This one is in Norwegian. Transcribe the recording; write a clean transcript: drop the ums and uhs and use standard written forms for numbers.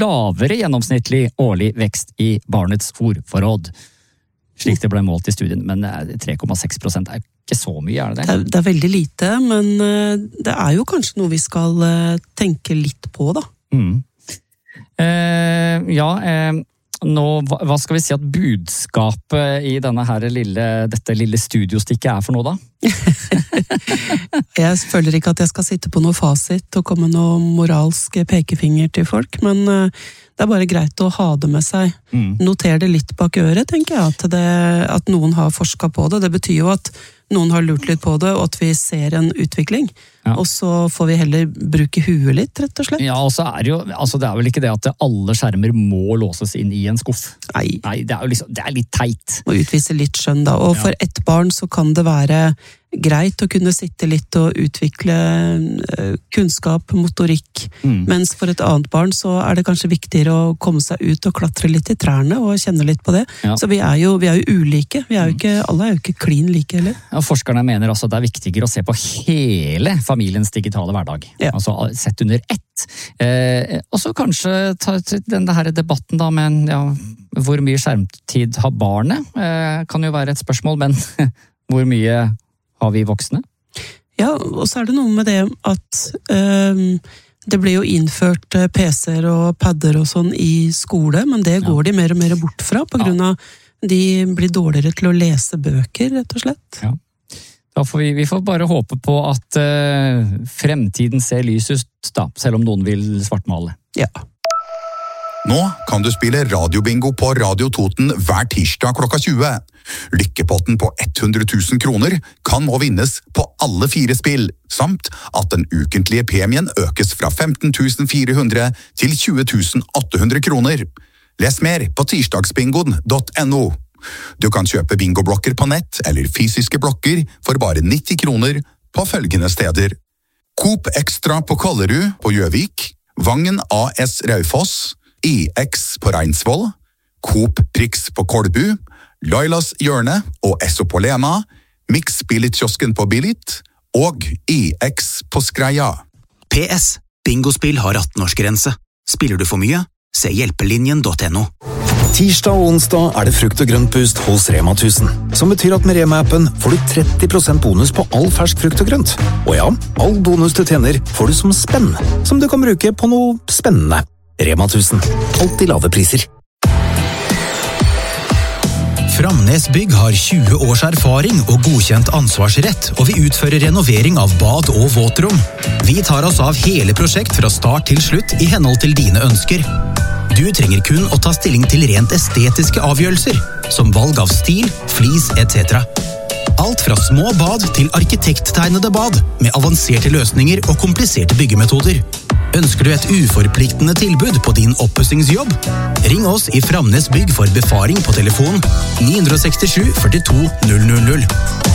lavere gjennomsnittlig årlig vekst i barnets ordforråd. Slik det ble målt i studien, men 3,6% er ikke så mye, er det det? Det er veldig lite, men det er jo kanskje noe vi skal tenke litt på, da. Nå, hva skal vi si at budskapet i dette lille studiostikket er for noe da? Jeg føler ikke at jeg skal sitte på noe fasit og komme noe moralsk pekefinger til folk, men det er bare greit å ha det med seg. Noter det litt bak øret, tenker jeg, at noen har forsket på det. Det betyr jo at noen har lurt litt på det, og at vi ser en utvikling. Ja. Og så får vi heller bruke huet litt, rett og slett. Ja, og så er det jo, det er vel ikke det at alle skjermer må låses inn i en skuff. Nei, det er jo liksom, det er litt teit. Må utvise litt skjønn da, og for ett barn så kan det være greit å kunne sitte litt og utvikle kunnskap, motorikk, mens for et annet barn så er det kanskje viktigere å komme seg ut og klatre litt i trærne og kjenne litt på det. Ja. Så vi er jo ulike, alle er jo ikke klin like heller. Ja, forskerne mener altså at det er viktigere å se på hele familiens digitale hverdag, altså sett under ett. Og så kanskje ta denne her debatten da med hvor mye skjermtid har barnet, kan jo være et spørsmål, men hvor mye har vi voksne? Ja, og så er det noe med det at det ble jo innført PC-er og padder og sånn i skole, men det går de mer og mer bort fra, på grunn av de blir dårligere til å lese bøker, rett og slett. Ja. Da får vi får bare håpe på at fremtiden ser lys ut, da, selv om noen vil svartmale. Ja. Nå kan du spille radiobingo på Radio Toten hver tirsdag klokka 20. Lykkepotten på 100 000 kroner kan nå vinnes på alle 4 spill, samt at den ukentlige premien økes fra 15 400 til 20 800 kroner. Les mer på tirsdagsbingoen.no. Du kan kjøpe bingoblokker på nett eller fysiske blokker for bare 90 kroner på følgende steder. Coop Extra på Kollerud på Gjøvik, Vangen AS Raufoss, IX på Reinsvoll, Coop Prix på Kolbu, Lailas Hjørne og Esso på Lena, Mix Billit-kiosken på Billit og IX på Skreia. PS. Bingospill har 18-årsgrense. Spiller du for mye? Se hjelpelinjen.no. Tirsdag og onsdag er det frukt- og grøntboost hos Rema 1000, som betyr at med Rema-appen får du 30% bonus på all fersk frukt og grønt. Og ja, all bonus du tjener får du som spenn, som du kan bruke på noe spennende. Rema 1000. Alltid lave priser. Framnes Bygg har 20 års erfaring og godkjent ansvarsrett, og vi utfører renovering av bad og våtrom. Vi tar oss av hele prosjekt fra start til slutt i henhold til dine ønsker. Du trenger kun å ta stilling til rent estetiske avgjørelser, som valg av stil, flis etc. Alt fra små bad til arkitekttegnede bad, med avanserte løsninger og kompliserte byggemetoder. Ønsker du et uforpliktende tilbud på din oppussingsjobb? Ring oss i Framnes Bygg for befaring på telefon 967 42 000.